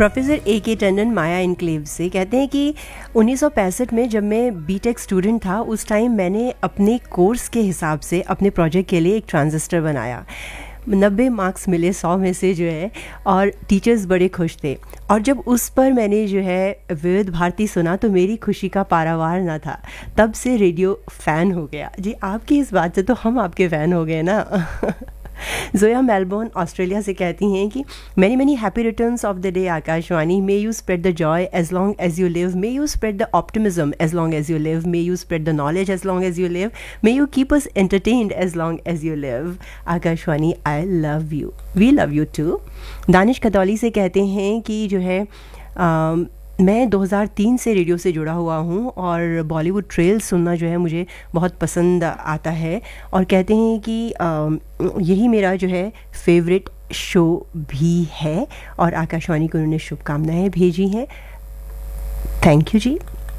Professor A.K. Tandon माया enclave से कहते हैं कि 1965 में जब मैं बीटेक स्टूडेंट था उस टाइम मैंने अपने कोर्स के हिसाब से अपने प्रोजेक्ट के लिए एक ट्रांजिस्टर बनाया। 90 मार्क्स मिले 100 में से जो है, और टीचर्स बड़े खुश थे। और जब उस पर मैंने जो है विविध भारती सुना तो मेरी खुशी का पारावार ना था। तब से रेडियो फ़ैन हो गया। जी, आपकी इस बात से तो हम आपके फ़ैन हो गए ना। जोया मेलबोर्न ऑस्ट्रेलिया से कहती हैं कि many happy returns of the day Akashvani. May you spread the Joy as long as you live, may you spread the optimism as long as you live, may you spread the knowledge as long as you live, may you keep us entertained as long as you live. Akashvani, I love you, we love you to. Danish कतौली से कहते हैं कि जो है मैं 2003 से radio से जुड़ा हुआ हूँ और बॉलीवुड ट्रेल सुनना जो है मुझे बहुत पसंद आता है, और कहते हैं कि यही मेरा जो है फेवरेट शो भी है, और आकाशवाणी को उन्होंने शुभकामनाएं भेजी हैं। थैंक यू जी।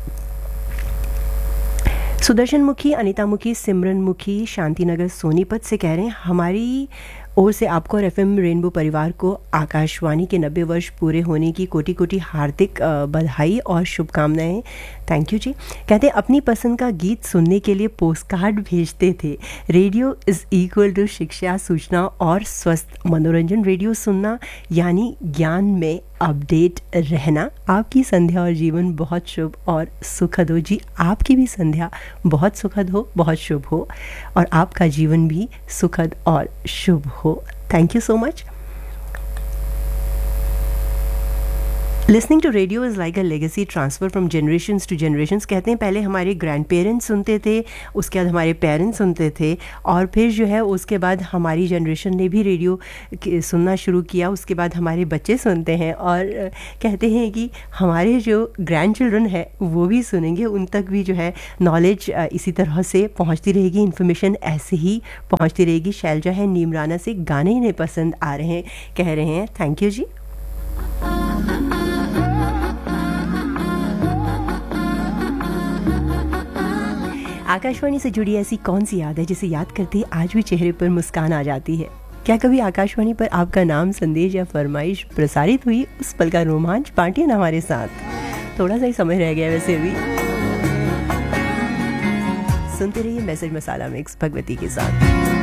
सुदर्शन मुखी, अनिता मुखी, सिमरन मुखी शांतिनगर सोनीपत से कह रहे हैं हमारी ओर से आपको और एफएम रेनबो परिवार को आकाशवाणी के 90 वर्ष पूरे होने की कोटि कोटि हार्दिक बधाई और शुभकामनाएं। थैंक यू जी। कहते हैं अपनी पसंद का गीत सुनने के लिए पोस्ट कार्ड भेजते थे। रेडियो इज़ इक्वल टू शिक्षा, सूचना और स्वस्थ मनोरंजन। रेडियो सुनना यानी ज्ञान में अपडेट रहना। आपकी संध्या और जीवन बहुत शुभ और सुखद हो। जी, आपकी भी संध्या बहुत सुखद हो, बहुत शुभ हो, और आपका जीवन भी सुखद और शुभ हो। Thank you so much. Listening to radio is like a legacy transfer from generations to generations. कहते हैं पहले हमारे ग्रैंड पेरेंट्स सुनते थे, उसके बाद हमारे पेरेंट्स सुनते थे, और फिर जो है उसके बाद हमारी जनरेशन ने भी रेडियो सुनना शुरू किया। उसके बाद हमारे बच्चे सुनते हैं, और कहते हैं कि हमारे जो ग्रैंड चिल्ड्रन है वो भी सुनेंगे। उन तक भी जो है नॉलेज इसी तरह से पहुँचती रहेगी, इन्फॉर्मेशन ऐसे ही पहुँचती रहेगी। शैलजा है नीमराना से, गाने इन्हें पसंद आ रहे हैं, कह रहे हैं। थैंक यू जी। आकाशवाणी से जुड़ी ऐसी कौन सी याद है जिसे याद करते ही आज भी चेहरे पर मुस्कान आ जाती है? क्या कभी आकाशवाणी पर आपका नाम, संदेश या फरमाइश प्रसारित हुई? उस पल का रोमांच बांटिए ना हमारे साथ। थोड़ा सा ही समय रह गया वैसे भी। सुनते रहिए मैसेज मसाला मिक्स भगवती के साथ।